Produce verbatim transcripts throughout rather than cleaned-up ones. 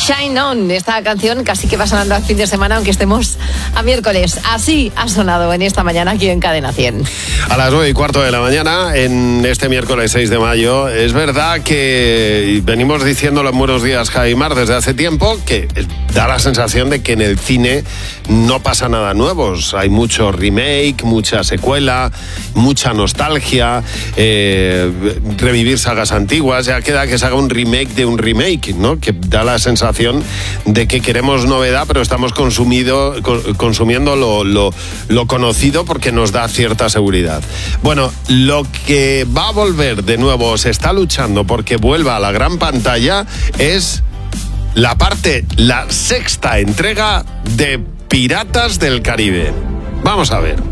Shine On, esta canción casi que va sonando al fin de semana, aunque estemos a miércoles. Así ha sonado en esta mañana aquí en Cadena cien. A las nueve y cuarto de la mañana, en este miércoles seis de mayo, es verdad que venimos diciéndolo en Buenos Días, Jaimar, desde hace tiempo, que da la sensación de que en el cine no pasa nada nuevo. Hay mucho remake, mucha secuela, mucha nostalgia, eh, revivir sagas antiguas. Ya queda que se haga un remake de un remake, ¿no? Que da la sensación de que queremos novedad, pero estamos consumido, consumiendo lo, lo, lo conocido porque nos da cierta seguridad. Bueno, lo que va a volver de nuevo, se está luchando porque vuelva a la gran pantalla, es la parte, la sexta entrega de Piratas del Caribe. Vamos a ver.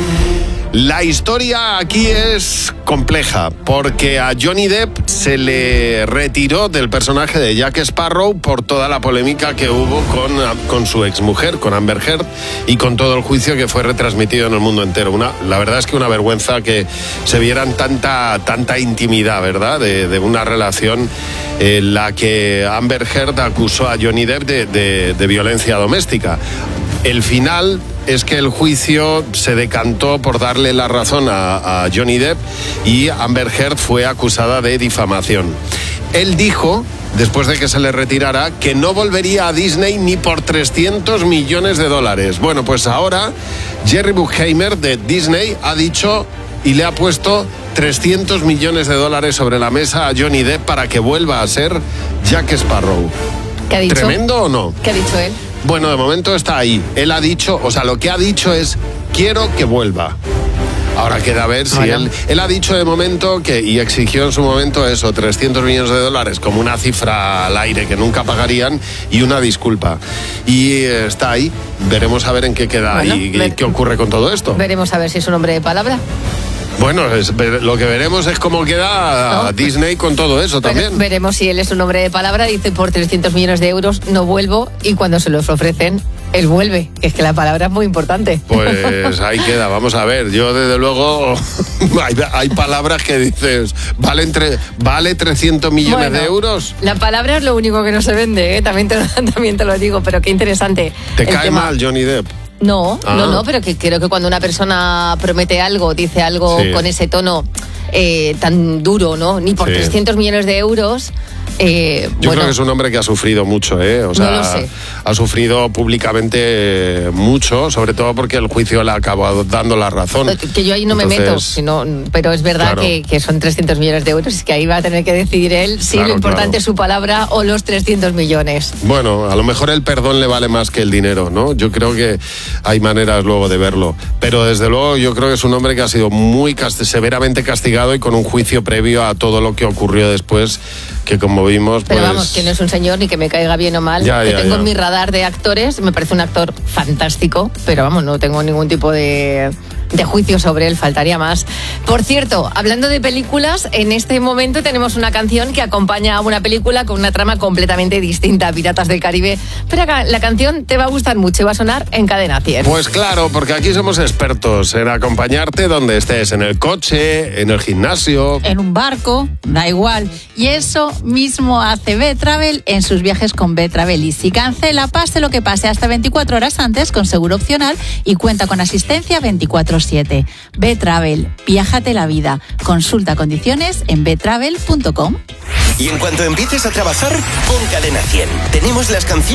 La historia aquí es compleja porque a Johnny Depp se le retiró del personaje de Jack Sparrow por toda la polémica que hubo con, con su exmujer, con Amber Heard, y con todo el juicio que fue retransmitido en el mundo entero. Una, la verdad es que una vergüenza que se vieran tanta, tanta intimidad, ¿verdad?, de, de una relación en la que Amber Heard acusó a Johnny Depp de, de, de violencia doméstica. El final es que el juicio se decantó por darle la razón a, a Johnny Depp y Amber Heard fue acusada de difamación. Él dijo, después de que se le retirara, que no volvería a Disney ni por trescientos millones de dólares. Bueno, pues ahora Jerry Bruckheimer de Disney ha dicho y le ha puesto trescientos millones de dólares sobre la mesa a Johnny Depp para que vuelva a ser Jack Sparrow. ¿Qué ha dicho? ¿Tremendo o no? ¿Qué ha dicho él? Bueno, de momento está ahí. Él ha dicho, o sea, lo que ha dicho es, quiero que vuelva. Ahora queda ver si bueno. él... Él ha dicho de momento que, y exigió en su momento eso, trescientos millones de dólares, como una cifra al aire que nunca pagarían, y una disculpa. Y eh, está ahí. Veremos a ver en qué queda bueno, y, ver, y qué ocurre con todo esto. Veremos a ver si es un hombre de palabra. Bueno, es, lo que veremos es cómo queda ¿no? Disney con todo eso también. Pero veremos si él es un hombre de palabra, dice por trescientos millones de euros no vuelvo, y cuando se los ofrecen, él vuelve. Es que la palabra es muy importante. Pues ahí queda, vamos a ver. Yo desde luego, hay, hay palabras que dices, ¿vale, entre, ¿vale trescientos millones bueno, de euros? La palabra es lo único que no se vende, ¿eh? también, te, también te lo digo, pero qué interesante. ¿Te cae tema. mal Johnny Depp? No, ah. no, no, pero que creo que cuando una persona promete algo, dice algo sí. con ese tono eh, tan duro, ¿no? Ni por sí. trescientos millones de euros. Eh, Yo bueno, creo que es un hombre que ha sufrido mucho, ¿eh? O sea, no lo sé. Ha sufrido públicamente mucho, sobre todo porque el juicio le ha acabado dando la razón. Que, que yo ahí no Entonces, me meto, sino, pero es verdad claro. que, que son trescientos millones de euros, es que ahí va a tener que decidir él si claro, lo importante claro. es su palabra o los trescientos millones. Bueno, a lo mejor el perdón le vale más que el dinero, ¿no? Yo creo que hay maneras luego de verlo. Pero desde luego yo creo que es un hombre que ha sido muy cast- severamente castigado y con un juicio previo a todo lo que ocurrió después, que como vimos, pero pues... vamos, que no es un señor ni que me caiga bien o mal, ya, que ya, tengo ya. en mi radar de actores, me parece un actor fantástico, pero vamos, no tengo ningún tipo de, de juicio sobre él, faltaría más. Por cierto, hablando de películas, en este momento tenemos una canción que acompaña a una película con una trama completamente distinta, Piratas del Caribe, pero la canción te va a gustar mucho y va a sonar en Cadena cien. Pues claro, porque aquí somos expertos en acompañarte donde estés, en el coche, en el gimnasio, en un barco, da igual, y eso mismo hace B-Travel en sus viajes con B-Travel Easy. Cancela, pase lo que pase, hasta veinticuatro horas antes con seguro opcional y cuenta con asistencia veinticuatro siete. B-Travel, viájate la vida. Consulta condiciones en b travel punto com. Y en cuanto empieces a trabajar, pon Cadena cien. Tenemos las canciones